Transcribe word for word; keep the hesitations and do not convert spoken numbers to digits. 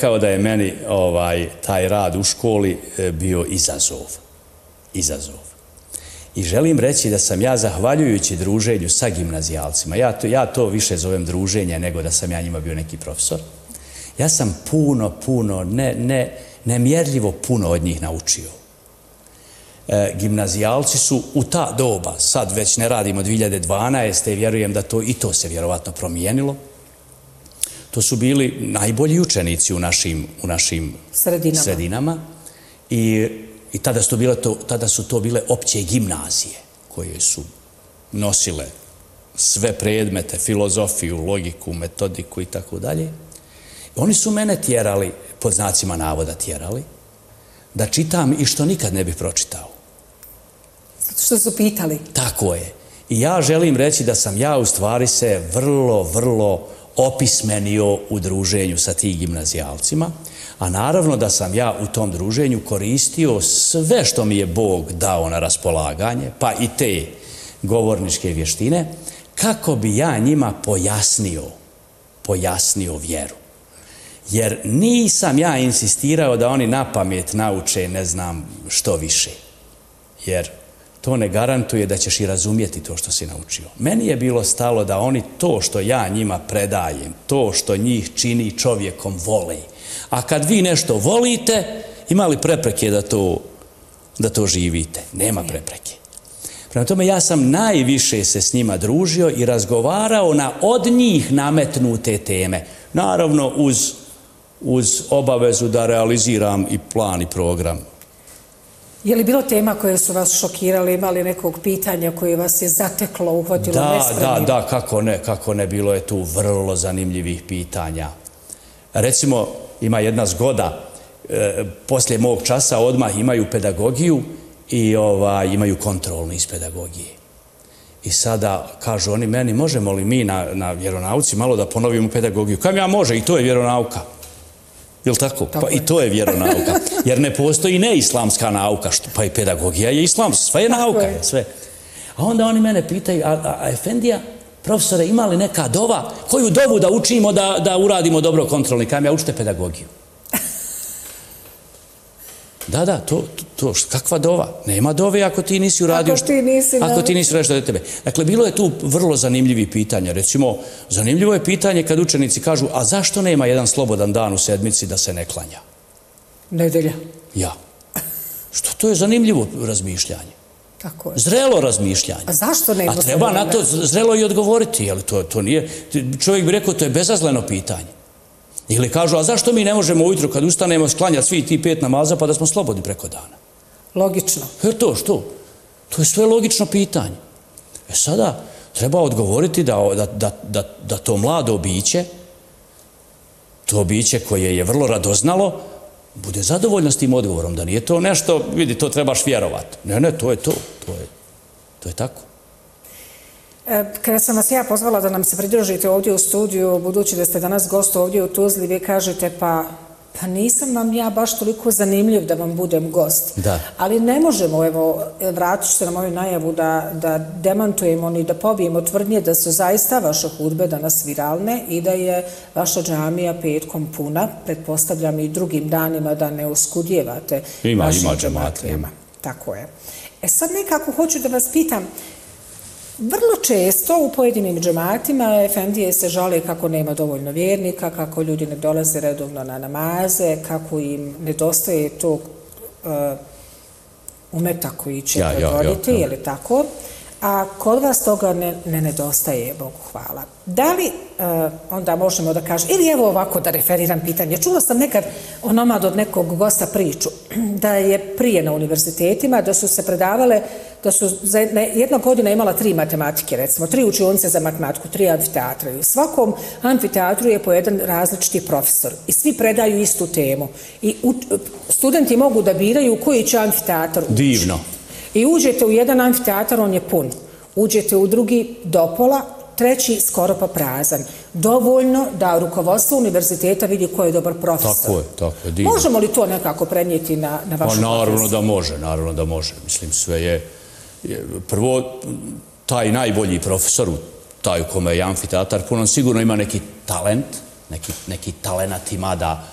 rekao da je meni ovaj, taj rad u školi bio izazov. Izazov. I želim reći da sam ja, zahvaljujući druženju sa gimnazijalcima, ja to, ja to više zovem druženje nego da sam ja njima bio neki profesor, ja sam puno, puno, ne, ne, nemjerljivo puno od njih naučio. E, gimnazijalci su u ta doba, sad već ne radimo dvije hiljade dvanaeste. vjerujem da to i to se vjerovatno promijenilo. To su bili najbolji učenici u našim, u našim sredinama. sredinama i, i tada, su to bile to, tada su to bile opće gimnazije koje su nosile sve predmete, filozofiju, logiku, metodiku i tako dalje. Oni su mene tjerali, pod znacima navoda tjerali, da čitam i što nikad ne bih pročitao. Zato što su pitali. Tako je. I ja želim reći da sam ja u stvari se vrlo, vrlo opismenio u druženju sa tih gimnazijalcima, a naravno da sam ja u tom druženju koristio sve što mi je Bog dao na raspolaganje, pa i te govorničke vještine, kako bi ja njima pojasnio, pojasnio vjeru. Jer nisam ja insistirao da oni na pamet nauče ne znam što više. Jer to ne garantuje da ćeš i razumjeti to što si naučio. Meni je bilo stalo da oni to što ja njima predajem, to što njih čini čovjekom vole. A kad vi nešto volite, ima li prepreke da to, da to živite? Nema prepreke. Prema tome, ja sam najviše se s njima družio i razgovarao na od njih nametnute teme. Naravno, uz, uz obavezu da realiziram i plan i program. Je li bilo tema koje su vas šokirali, imali nekog pitanja koje vas je zateklo, uhvatilo da, nespremno? Da, da, kako ne, kako ne, bilo je tu vrlo zanimljivih pitanja. Recimo, ima jedna zgoda, e, poslije mog časa odmah imaju pedagogiju i ovaj, imaju kontrolni iz pedagogije. I sada kažu oni meni, možemo li mi na, na vjeronauci malo da ponovimo pedagogiju? Kam ja može, i to je vjeronauka. Jel' tako? tako pa je. I to je vjeronauka. Jer ne postoji neislamska nauka, što, pa i pedagogija je islam, sve je nauka. Je. Sve. A onda oni mene pitaju, a, a, a Efendija, profesore, ima li neka dova, koju dovu da učimo da, da uradimo dobro kontrolni? Kam ja učite pedagogiju? Da, da, to, to, kakva dova? Nema dove ako ti nisi uradio što... Ako ti nisi... Ako ti nisi uradio što je tebe. Dakle, bilo je tu vrlo zanimljivi pitanja. Recimo, zanimljivo je pitanje kad učenici kažu, a zašto nema jedan slobodan dan u sedmici da se ne klanja? Nedelja. Ja. Što to je zanimljivo razmišljanje. Tako je. Zrelo razmišljanje. A zašto nema? A treba na to zrelo i odgovoriti. Jel to, to nije, čovjek bi rekao, to je bezazleno pitanje. Ili kažu, a zašto mi ne možemo ujutro kad ustanemo sklanjati svi ti pet namaza pa da smo slobodni preko dana? Logično. E to, što? To je sve logično pitanje. E sada treba odgovoriti da, da, da, da, da to mlado biće, to biće koje je vrlo radoznalo, bude zadovoljno s tim odgovorom, da nije to nešto, vidi, to trebaš vjerovati. Ne, ne, to je to. To je, to je tako. Kada sam vas ja pozvala da nam se pridružite ovdje u studiju, budući da ste danas gost ovdje u Tuzli, vi kažete pa, pa nisam vam ja baš toliko zanimljiv da vam budem gost. Da. Ali ne možemo, evo, vratit ću se na moju najavu da, da demantujemo ni da pobijemo tvrdnje da su zaista vaše hudbe danas viralne i da je vaša džamija petkom puna, pretpostavljam i drugim danima da ne uskudjevate. Ima, ima džamata. Ima. Tako je. E sad nekako hoću da vas pitam, vrlo često u pojedinim džematima efendije se žale kako nema dovoljno vjernika, kako ljudi ne dolaze redovno na namaze, kako im nedostaje tog uh, umeta koji će ja, predvoditi, ja, ja, ja. je li tako? A kod vas toga ne, ne nedostaje, Bogu hvala. Da li uh, onda možemo da kažem, ili evo ovako da referiram pitanje, čula sam nekad onomad od nekog gosta priču, da je prije na univerzitetima, da su se predavale, da su za jedna godina imala tri matematike, recimo, tri učionice za matematiku, tri amfiteatra. I u svakom amfiteatru je po jedan različiti profesor i svi predaju istu temu. I u, studenti mogu da biraju koji će amfiteatar ući. Divno. I uđete u jedan amfiteatar, on je pun. Uđete u drugi dopola, treći skoro pa prazan. Dovoljno da rukovodstvo univerziteta vidi ko je dobar profesor. Tako je, tako je, divno. Možemo li to nekako prenijeti na, na vašu pa, naravno profesiju? da može, naravno da može. Mislim, sve je, je prvo, taj najbolji profesor, taj u kome je amfiteatar pun, on sigurno ima neki talent, neki, neki talenat ima da